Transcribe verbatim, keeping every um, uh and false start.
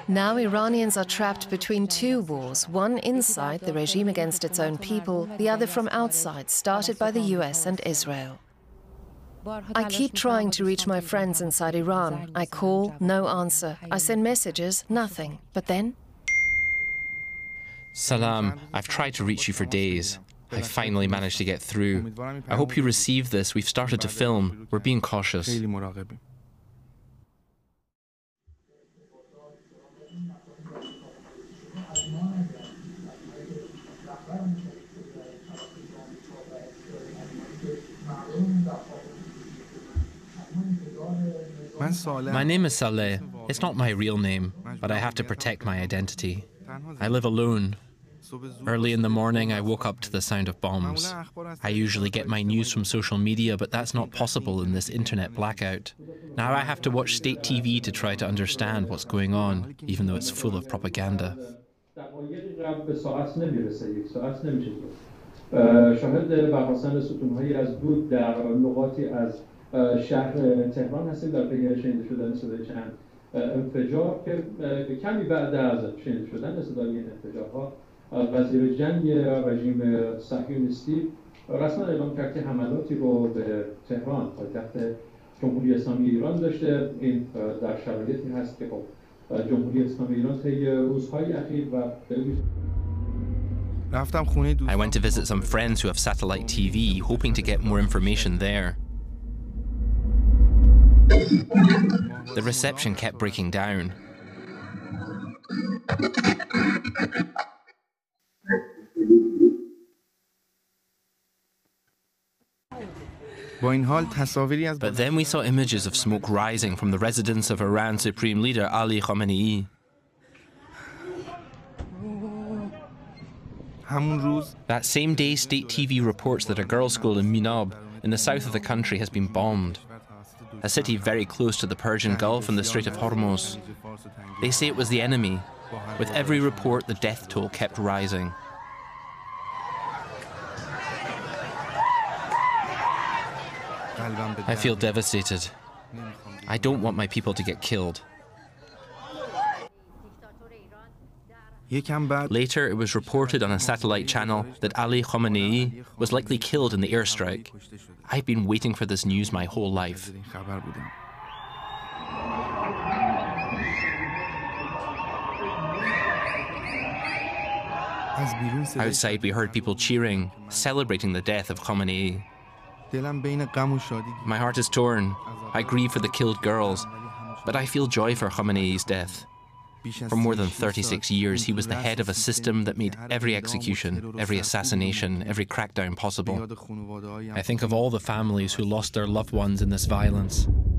Now Iranians are trapped between two wars, one inside the regime against its own people, the other from outside, started by the U S and Israel. I keep trying to reach my friends inside Iran. I call, no answer. I send messages, nothing. But then... Salam, I've tried to reach you for days. I finally managed to get through. I hope you receive this. We've started to film. We're being cautious. My name is Saleh. It's not my real name, but I have to protect my identity. I live alone. Early in the morning, I woke up to the sound of bombs. I usually get my news from social media, but that's not possible in this internet blackout. Now I have to watch state T V to try to understand what's going on, even though it's full of propaganda. شهر تهران هستیم در پی شنیده شدن صدای چند انفجار که کمی بعد از شنیده شدن صدای این انفجارها وزیر جنگ رژیم صهیونیستی رسما اعلام کرد که حملاتی رو به تهران پایتخت جمهوری اسلامی ایران داشته. این در شرایطی هست که خب جمهوری اسلامی ایران طی روزهای اخیر و I went to visit some friends who have satellite T V, hoping to get more information there. The reception kept breaking down. But then we saw images of smoke rising from the residence of Iran's Supreme Leader Ali Khamenei. That same day, state T V reports that a girls' school in Minab, in the south of the country, has been bombed. A city very close to the Persian Gulf and the Strait of Hormuz. They say it was the enemy. With every report, the death toll kept rising. I feel devastated. I don't want my people to get killed. Later, it was reported on a satellite channel that Ali Khamenei was likely killed in the airstrike. I've been waiting for this news my whole life. Outside, we heard people cheering, celebrating the death of Khamenei. My heart is torn. I grieve for the killed girls, but I feel joy for Khamenei's death. For more than thirty-six years, he was the head of a system that made every execution, every assassination, every crackdown possible. I think of all the families who lost their loved ones in this violence.